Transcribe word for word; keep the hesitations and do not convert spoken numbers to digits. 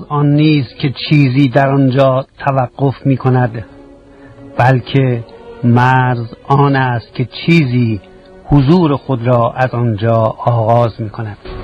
آن نیست که چیزی در آنجا توقف می کند، بلکه مرز آن است که چیزی حضور خود را از آنجا آغاز می کند.